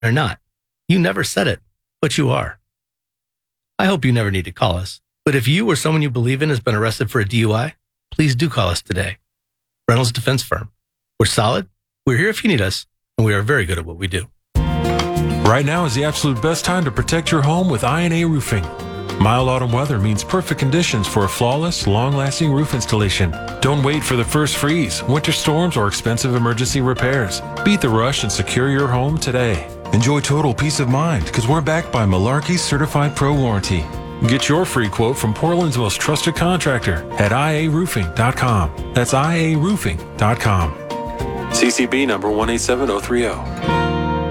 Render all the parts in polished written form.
or not. You never said it, but you are. I hope you never need to call us, but if you or someone you believe in has been arrested for a DUI, please do call us today. Reynolds Defense Firm. We're solid, we're here if you need us, and we are very good at what we do. Right now is the absolute best time to protect your home with INA Roofing. Mild autumn weather means perfect conditions for a flawless, long-lasting roof installation. Don't wait for the first freeze, winter storms, or expensive emergency repairs. Beat the rush and secure your home today. Enjoy total peace of mind because we're backed by Malarkey's Certified Pro Warranty. Get your free quote from Portland's most trusted contractor at iaroofing.com. That's iaroofing.com. CCB number 187030.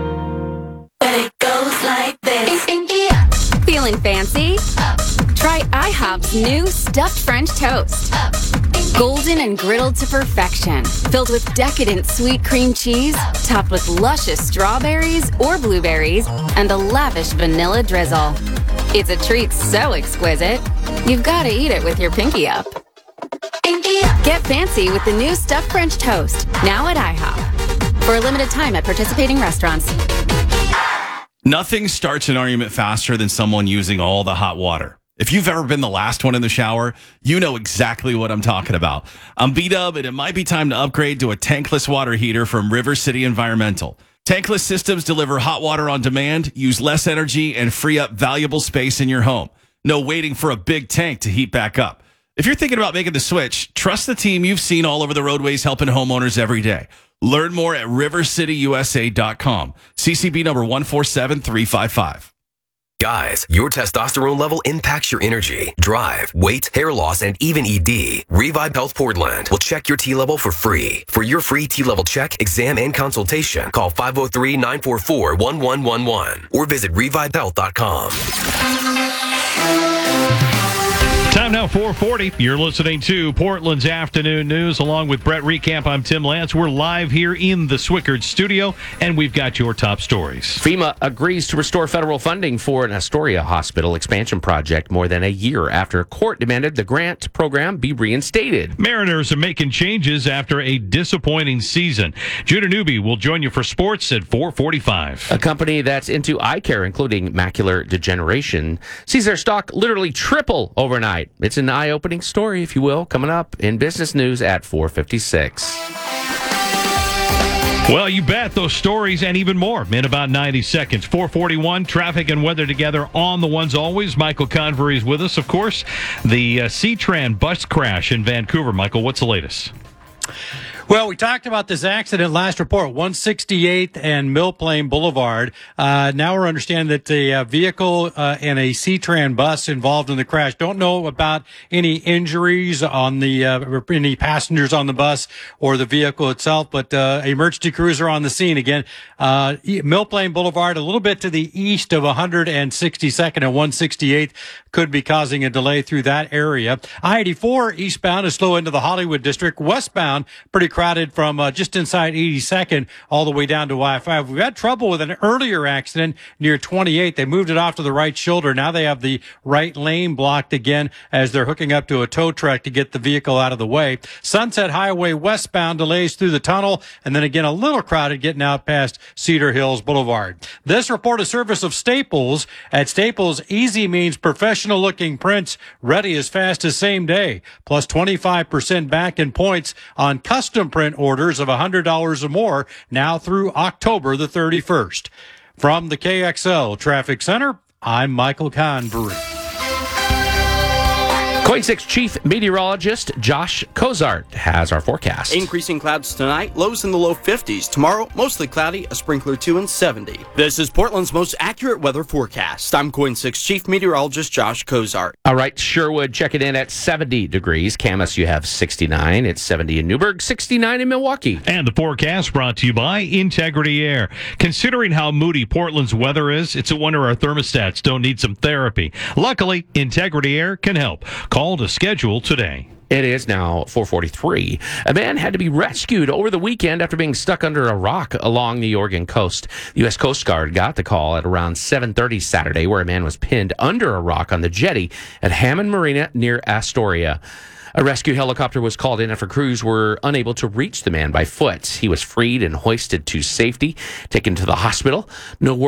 Feeling fancy? Try IHOP's new stuffed French toast. Golden and griddled to perfection, filled with decadent sweet cream cheese, topped with luscious strawberries or blueberries, and a lavish vanilla drizzle. It's a treat so exquisite, you've got to eat it with your pinky up. Get fancy with the new stuffed French toast, now at IHOP. For a limited time at participating restaurants. Nothing starts an argument faster than someone using all the hot water. If you've ever been the last one in the shower, you know exactly what I'm talking about. I'm B-Dub, and it might be time to upgrade to a tankless water heater from River City Environmental. Tankless systems deliver hot water on demand, use less energy, and free up valuable space in your home. No waiting for a big tank to heat back up. If you're thinking about making the switch, trust the team you've seen all over the roadways helping homeowners every day. Learn more at rivercityusa.com. CCB number 147355. Guys, your testosterone level impacts your energy, drive, weight, hair loss, and even ED. Revive Health Portland will check your T level for free. For your free T level check, exam, and consultation, call 503-944-1111 or visit revivehealth.com. Time now, 4:40. You're listening to Portland's Afternoon News along with Brett Recamp. I'm Tim Lance. We're live here in the Swickard studio, and we've got your top stories. FEMA agrees to restore federal funding for an Astoria hospital expansion project more than a year after a court demanded the grant program be reinstated. Mariners are making changes after a disappointing season. Judah Newby will join you for sports at 4:45. A company that's into eye care, including macular degeneration, sees their stock literally triple overnight. It's an eye-opening story, if you will, coming up in business news at 4:56. Well, you bet, those stories and even more in about 90 seconds. 4:41, traffic and weather together on the ones always. Michael Convery is with us, of course. The C-Tran bus crash in Vancouver. Michael, what's the latest? Well, we talked about this accident last report, 168th and Mill Plain Boulevard. Now we're understanding that the vehicle and a C-Tran bus involved in the crash. Don't know about any injuries on the any passengers on the bus or the vehicle itself, but emergency crews are on the scene again. Mill Plain Boulevard, a little bit to the east of 162nd and 168th, could be causing a delay through that area. I-84 eastbound is slow into the Hollywood district. Westbound, pretty crowded from just inside 82nd all the way down to Y5. We've had trouble with an earlier accident near 28. They moved it off to the right shoulder. Now they have the right lane blocked again as they're hooking up to a tow truck to get the vehicle out of the way. Sunset Highway westbound delays through the tunnel, and then again a little crowded getting out past Cedar Hills Boulevard. This report is service of Staples. At Staples, easy means professional-looking prints ready as fast as same day, plus 25% back in points on custom print orders of $100 or more now through October the 31st. From the KXL Traffic Center, I'm Michael Convery. KOIN 6 Chief Meteorologist Josh Cozart has our forecast. Increasing clouds tonight, lows in the low 50s. Tomorrow, mostly cloudy, a sprinkler 2 and 70. This is Portland's most accurate weather forecast. I'm KOIN 6 Chief Meteorologist Josh Cozart. All right, Sherwood, check it in at 70 degrees. Camas, you have 69. It's 70 in Newburgh, 69 in Milwaukee. And the forecast brought to you by Integrity Air. Considering how moody Portland's weather is, it's a wonder our thermostats don't need some therapy. Luckily, Integrity Air can help. Call to schedule today. It is now 4:43. A man had to be rescued over the weekend after being stuck under a rock along the Oregon coast. The U.S. Coast Guard got the call at around 7:30 Saturday where a man was pinned under a rock on the jetty at Hammond Marina near Astoria. A rescue helicopter was called in after crews were unable to reach the man by foot. He was freed and hoisted to safety, taken to the hospital. No